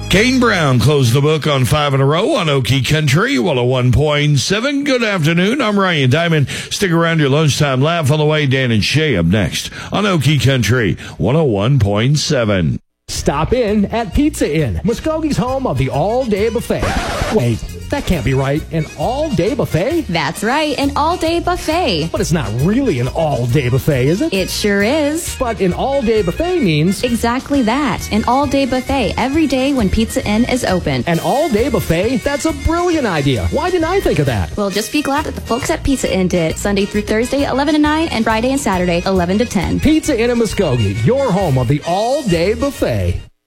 Kane Brown closed the book on 5 in a row on Okie Country 101.7. Good afternoon. I'm Ryan Diamond. Stick around your lunchtime laugh on the way. Dan and Shay up next on Okie Country 101.7. Stop in at Pizza Inn, Muskoge's home of the all-day buffet. Wait, that can't be right. An all-day buffet? That's right, an all-day buffet. But it's not really an all-day buffet, is it? It sure is. But an all-day buffet means... Exactly that. An all-day buffet every day when Pizza Inn is open. An all-day buffet? That's a brilliant idea. Why didn't I think of that? Well, just be glad that the folks at Pizza Inn did. Sunday through Thursday, 11 to 9, and Friday and Saturday, 11 to 10. Pizza Inn in Muskogee, your home of the all-day buffet.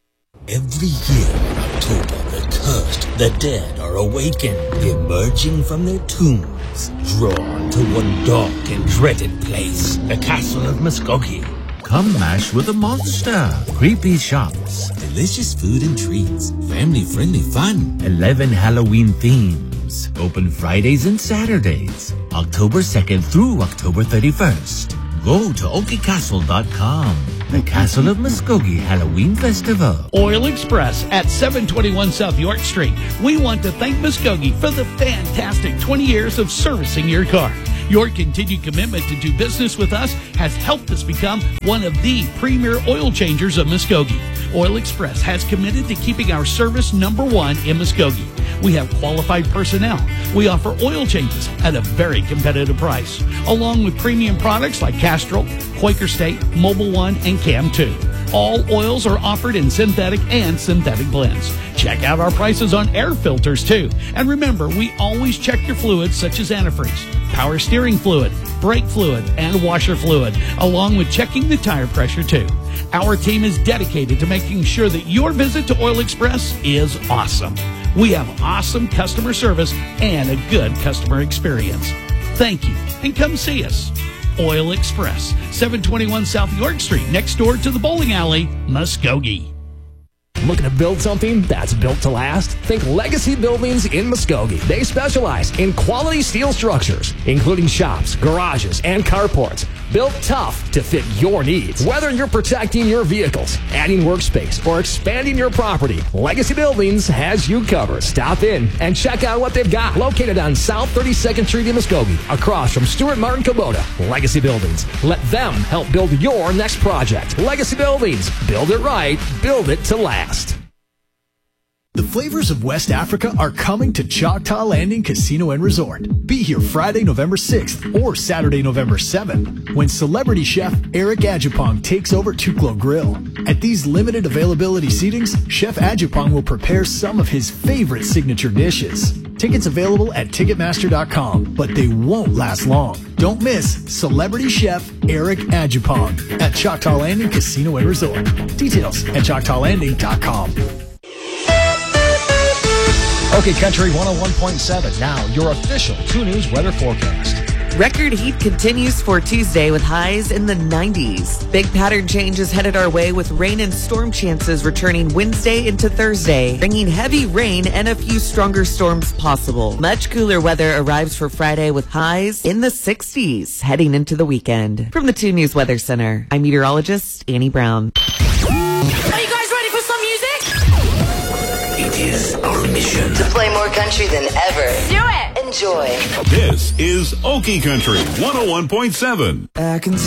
Every year in October, the cursed, the dead are awakened, emerging from their tombs, drawn to one dark and dreaded place, the Castle of Muskogee. Come mash with a monster, creepy shops, Delicious food and treats, family-friendly fun. 11 Halloween themes, open Fridays and Saturdays, October 2nd through October 31st. Go to okiecastle.com. The Castle of Muskogee Halloween Festival. Oil Express at 721 South York Street. We want to thank Muskogee for the fantastic 20 years of servicing your car. Your continued commitment to do business with us has helped us become one of the premier oil changers of Muskogee. Oil Express has committed to keeping our service number one in Muskogee. We have qualified personnel. We offer oil changes at a very competitive price, along with premium products like Castrol, Quaker State, Mobil 1, and Cam 2. All oils are offered in synthetic and synthetic blends. Check out our prices on air filters, too. And remember, we always check your fluids such as antifreeze, power steering fluid, brake fluid, and washer fluid, along with checking the tire pressure, too. Our team is dedicated to making sure that your visit to Oil Express is awesome. We have awesome customer service and a good customer experience. Thank you, and come see us. Oil Express, 721 South York Street, next door to the bowling alley, Muskogee. Looking to build something that's built to last? Think Legacy Buildings in Muskogee. They specialize in quality steel structures, including shops, garages, and carports. Built tough to fit your needs. Whether you're protecting your vehicles, adding workspace, or expanding your property, Legacy Buildings has you covered. Stop in and check out what they've got. Located on South 32nd Street in Muskogee, across from Stuart Martin Kubota. Legacy Buildings. Let them help build your next project. Legacy Buildings. Build it right. Build it to last. The flavors of West Africa are coming to Choctaw Landing Casino and Resort. Be here Friday, November 6th or Saturday, November 7th when celebrity chef Eric Adjupong takes over Tuklo Grill. At these limited availability seatings, Chef Adjupong will prepare some of his favorite signature dishes. Tickets available at Ticketmaster.com, but they won't last long. Don't miss Celebrity Chef Eric Adjupong at Choctaw Landing Casino and Resort. Details at ChoctawLanding.com. Okay, Country 101.7. Now, your official 2 News weather forecast. Record heat continues for Tuesday with highs in the 90s. Big pattern changes headed our way with rain and storm chances returning Wednesday into Thursday, bringing heavy rain and a few stronger storms possible. Much cooler weather arrives for Friday with highs in the 60s heading into the weekend. From the 2 News Weather Center, I'm meteorologist Annie Brown. Are you guys ready for some music? It is our mission to play more country than ever. Do it! Enjoy. This is Okie Country 101.7. I can